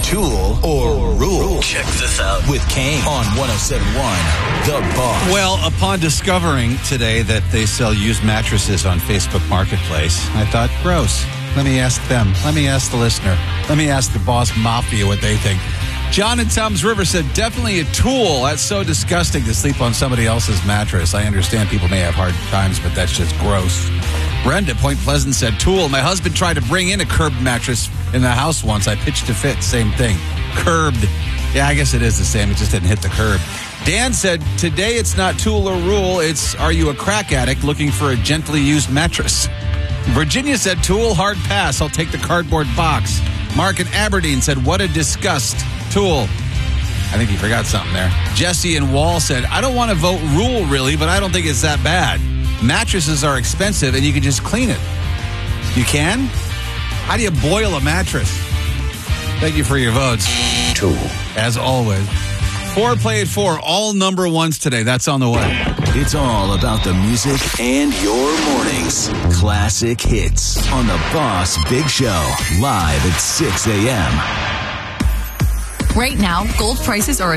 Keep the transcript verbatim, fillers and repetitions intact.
Tool or Rule? Check this out With Kane on one oh seven point one The Boss. Well, upon discovering today that they sell used mattresses on Facebook Marketplace, I thought, gross. Let me ask them. Let me ask the listener. Let me ask the Boss Mafia what they think. John in Tom's River said, definitely a tool. That's so disgusting to sleep on somebody else's mattress. I understand people may have hard times, but that's just gross. Brenda, Point Pleasant, said, tool. My husband tried to bring in a curbed mattress in the house once. I pitched to fit. Same thing. Curbed. Yeah, I guess it is the same. It just didn't hit the curb. Dan said, today it's not tool or rule. It's, are you a crack addict looking for a gently used mattress? Virginia said, tool, hard pass. I'll take the cardboard box. Mark in Aberdeen said, what a disgust. Tool. I think he forgot something there. Jesse in Wall said, I don't want to vote rule, really, but I don't think it's that bad. Mattresses are expensive, and you can just clean it. You can? How do you boil a mattress? Thank you for your votes. Tool. As always. Four play at four, all number ones today. That's on the way. It's all about the music and your mornings. Classic hits on the Boss Big Show. Live at six a.m. Right now, gold prices are